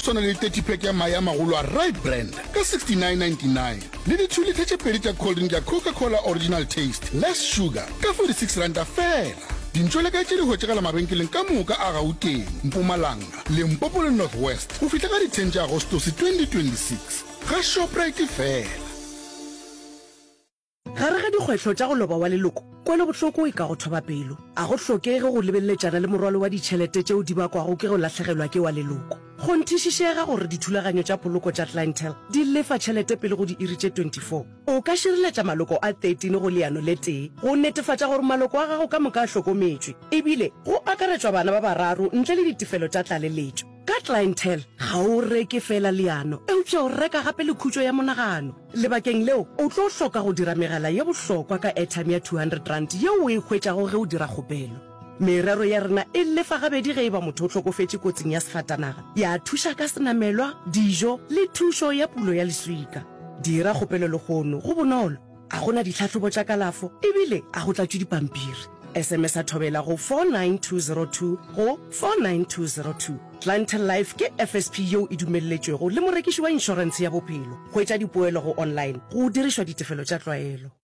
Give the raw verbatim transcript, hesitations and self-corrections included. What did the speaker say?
tshwana le thirty pack ya mae a magolo a Right Brand ka sixty-nine ninety-nine le di two liter tše pedi tša cold drink ya Coca-Cola Original Taste Less Sugar ka forty-six rand fela. Dintšwele ka tše di hwetšegala mabenkeleng ka moka a Gauteng, Mpumalanga, Limpopo le North West go fihla ka di ten tša Agostose twenty twenty-six ga Shoprite fela. Gare ga dikgwetlho tša go loba wa leloko kwele bohloko e ka go thoba pelo a go hlokege go lebelletšana le morwalo wa ditšhelete tšeo di bakwago ke go lahlegelwa ke wa leloko go nthišišega gore dithulaganyo tša poloko tša clientele di lefa tšhelete pele go di iri tše twenty-four o ka šireletša maloko a thirteen go leano le tee go netefatša gore maloko a gago ka moka a hlokometšwe ebile go akaretšwa bana ba bararo ntle le ditefelo tša tlaleletšo ka clientele ga o reke fela leano eupša o reka gape le khutšo ya monagano lebakeng leo o tlo hloka go dira megala ye bohlokwa ka airtime ya two hundred rand yeo o e hwetšago ge o dira kgopelo merero ya rena e lefa gabedi ge e ba motho o hlokofetše kotsing ya sefatanaga ya thuša ka senamelwa dijo le thušo ya pulo ya leswika dira kgopelo le kgono go bonolo a gona ditlhatlhobo tša kalafo ebile a go tlatšwe dipampiri S M S a thobela go four nine two zero two go four nine two zero two. Clientele Life ke F S P yeo e dumelletšwego le morekiši wa inšorense ya bophelo go etša dipoelo go online go dirišwa ditefelo tša tlwaelo.